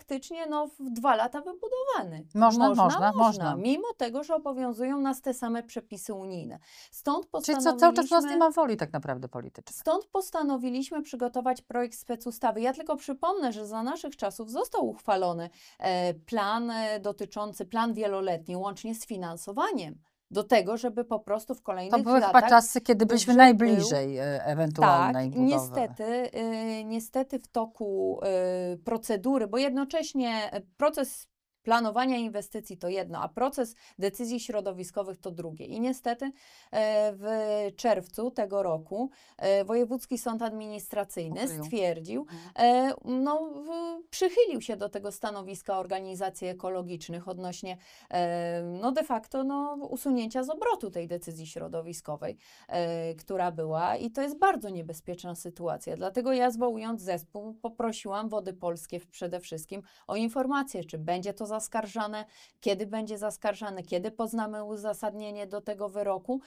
faktycznie no, w 2 lata wybudowany. Można. Mimo tego, że obowiązują nas te same przepisy unijne. Czyli cały czas nas nie ma woli tak naprawdę politycznej. Stąd postanowiliśmy przygotować projekt specustawy. Ja tylko przypomnę, że za naszych czasów został uchwalony plan wieloletni, łącznie z finansowaniem. Do tego, żeby po prostu w kolejnych latach... To były chyba czasy, kiedy byliśmy najbliżej ewentualnej budowy. Niestety w toku procedury, bo jednocześnie proces planowania inwestycji to jedno, a proces decyzji środowiskowych to drugie. I niestety w czerwcu tego roku Wojewódzki Sąd Administracyjny stwierdził, przychylił się do tego stanowiska organizacji ekologicznych odnośnie de facto usunięcia z obrotu tej decyzji środowiskowej, która była, i to jest bardzo niebezpieczna sytuacja. Dlatego ja, zwołując zespół, poprosiłam Wody Polskie przede wszystkim o informację, czy będzie to zaskarżane, kiedy będzie zaskarżane, kiedy poznamy uzasadnienie do tego wyroku.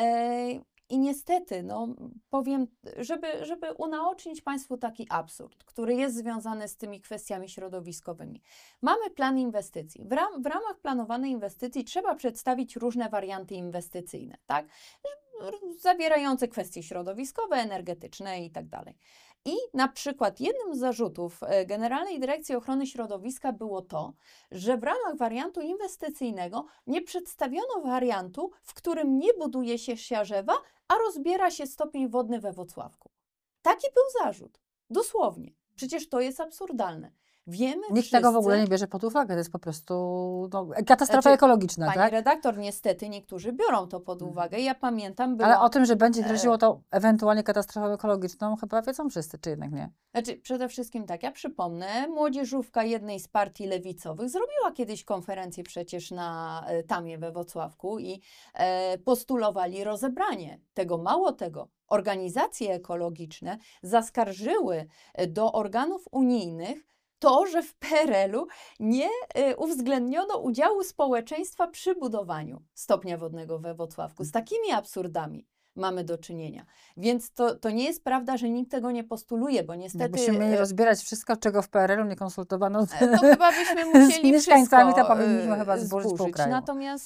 I niestety, powiem, żeby unaocznić Państwu taki absurd, który jest związany z tymi kwestiami środowiskowymi. Mamy plan inwestycji. W ramach planowanej inwestycji trzeba przedstawić różne warianty inwestycyjne, tak? Zawierające kwestie środowiskowe, energetyczne i tak dalej. I na przykład jednym z zarzutów Generalnej Dyrekcji Ochrony Środowiska było to, że w ramach wariantu inwestycyjnego nie przedstawiono wariantu, w którym nie buduje się siarzewa, a rozbiera się stopień wodny we Włocławku. Taki był zarzut. Dosłownie. Przecież to jest absurdalne. Wiemy Nikt tego w ogóle nie bierze pod uwagę, to jest po prostu katastrofa ekologiczna, pani tak? redaktor, niestety niektórzy biorą to pod uwagę. Ja pamiętam, Ale o tym, że będzie groziło to ewentualnie katastrofą ekologiczną, chyba wiedzą wszyscy, czy jednak nie? Znaczy, przede wszystkim tak, ja przypomnę, młodzieżówka jednej z partii lewicowych zrobiła kiedyś konferencję przecież na Tamie we Włocławku i postulowali rozebranie tego. Mało tego, organizacje ekologiczne zaskarżyły do organów unijnych to, że w PRL-u nie uwzględniono udziału społeczeństwa przy budowaniu stopnia wodnego we Włocławku. Z takimi absurdami mamy do czynienia. Więc to nie jest prawda, że nikt tego nie postuluje, bo niestety... Jakbyśmy mieli rozbierać wszystko, czego w PRL-u nie konsultowano to chyba byśmy musieli z mieszkańcami, wszystko to powinniśmy chyba zburzyć pół kraju.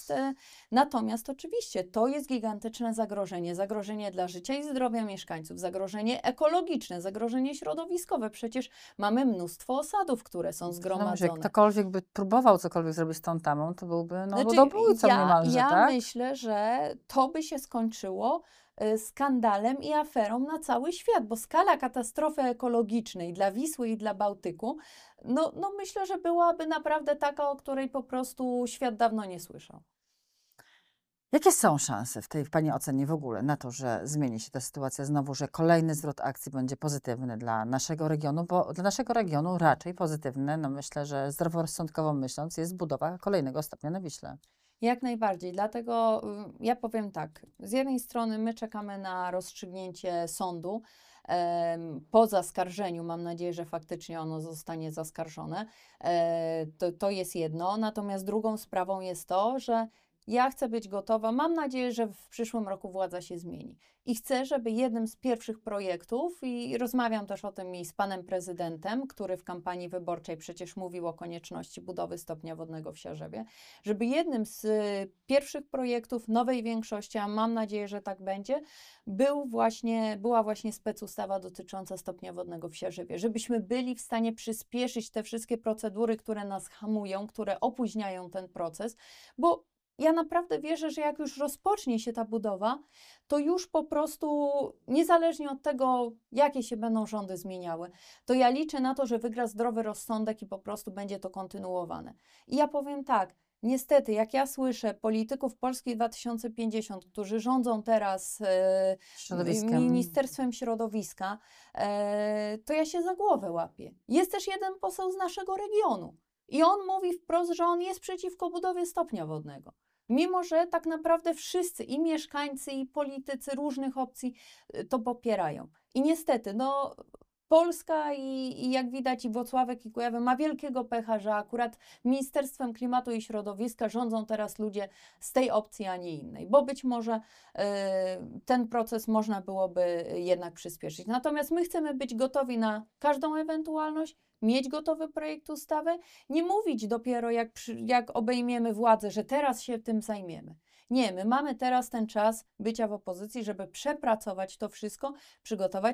Natomiast oczywiście to jest gigantyczne zagrożenie dla życia i zdrowia mieszkańców, zagrożenie ekologiczne, zagrożenie środowiskowe. Przecież mamy mnóstwo osadów, które są zgromadzone. Jak ktokolwiek by próbował cokolwiek zrobić z tą Tamą, to byłby ludobójcą niemalże, ja tak? myślę, że to by się skończyło skandalem i aferą na cały świat, bo skala katastrofy ekologicznej dla Wisły i dla Bałtyku, myślę, że byłaby naprawdę taka, o której po prostu świat dawno nie słyszał. Jakie są szanse w tej Pani ocenie w ogóle na to, że zmieni się ta sytuacja znowu, że kolejny zwrot akcji będzie pozytywny dla naszego regionu, bo dla naszego regionu raczej pozytywny, myślę, że zdroworozsądkowo myśląc, jest budowa kolejnego stopnia na Wiśle. Jak najbardziej, dlatego ja powiem tak, z jednej strony my czekamy na rozstrzygnięcie sądu po zaskarżeniu, mam nadzieję, że faktycznie ono zostanie zaskarżone, to jest jedno, natomiast drugą sprawą jest to, że ja chcę być gotowa, mam nadzieję, że w przyszłym roku władza się zmieni i chcę, żeby jednym z pierwszych projektów, i rozmawiam też o tym i z panem prezydentem, który w kampanii wyborczej przecież mówił o konieczności budowy stopnia wodnego w Siarzewie, żeby jednym z pierwszych projektów nowej większości, a mam nadzieję, że tak będzie, była właśnie specustawa dotycząca stopnia wodnego w Siarzewie, żebyśmy byli w stanie przyspieszyć te wszystkie procedury, które nas hamują, które opóźniają ten proces, bo ja naprawdę wierzę, że jak już rozpocznie się ta budowa, to już po prostu, niezależnie od tego, jakie się będą rządy zmieniały, to ja liczę na to, że wygra zdrowy rozsądek i po prostu będzie to kontynuowane. I ja powiem tak, niestety, jak ja słyszę polityków Polski 2050, którzy rządzą teraz Ministerstwem Środowiska, to ja się za głowę łapię. Jest też jeden poseł z naszego regionu i on mówi wprost, że on jest przeciwko budowie stopnia wodnego. Mimo że tak naprawdę wszyscy, i mieszkańcy, i politycy różnych opcji to popierają. I niestety, Polska i jak widać i Włocławek i Kujawy ma wielkiego pecha, że akurat Ministerstwem Klimatu i Środowiska rządzą teraz ludzie z tej opcji, a nie innej, bo być może ten proces można byłoby jednak przyspieszyć. Natomiast my chcemy być gotowi na każdą ewentualność, mieć gotowy projekt ustawy, nie mówić dopiero jak obejmiemy władzę, że teraz się tym zajmiemy. Nie, my mamy teraz ten czas bycia w opozycji, żeby przepracować to wszystko, przygotować